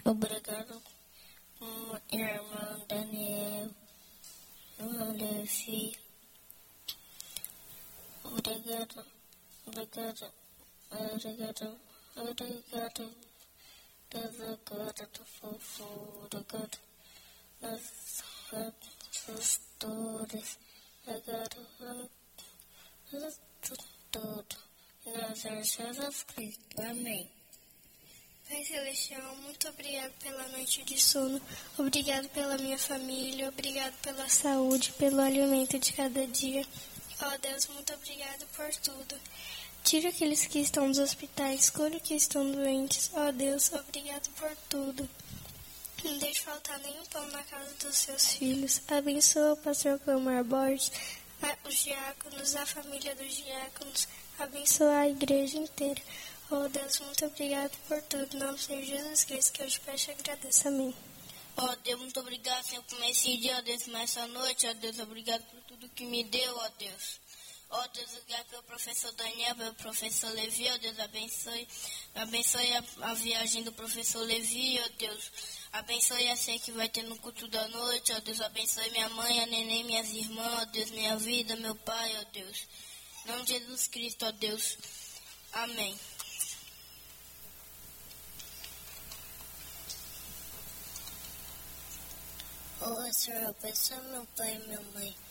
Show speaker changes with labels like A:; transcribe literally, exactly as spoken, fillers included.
A: Obrigado, irmão Daniel, irmão Levi. Obrigado, obrigado, obrigado, obrigado. Deus agora do fofo, obrigado. Nós pastores, obrigado. Tudo. Nós Jesus Cristo. Amém.
B: Pai Celestial, muito obrigado pela noite de sono, obrigado pela minha família, obrigado pela saúde, pelo alimento de cada dia. Ó oh, Deus, muito obrigado por tudo. Tira aqueles que estão nos hospitais, cura que estão doentes. Ó oh, Deus, obrigado por tudo. Não deixe faltar nenhum pão na casa dos seus filhos. Abençoa o pastor Clamar Borges, os diáconos, a família dos diáconos. Abençoa a igreja inteira. Oh Deus, muito obrigado por tudo. Em nome de Jesus Cristo, que eu te peço e agradeço. Amém.
A: Ó Deus, muito obrigado, Senhor, por esse dia, ó Deus, por essa noite. Ó Deus, obrigado por tudo que me deu, ó Deus. Ó Deus, obrigado pelo professor Daniel, pelo professor Levi. Ó Deus, abençoe, abençoe a, a viagem do professor Levi, ó Deus. Abençoe a ceia que vai ter no culto da noite, ó Deus. Abençoe minha mãe, a neném, minhas irmãs, ó Deus, minha vida, meu pai, ó Deus. Em nome de Jesus Cristo, ó Deus. Amém.
C: Ô Senhor, abençoa meu pai e minha mãe.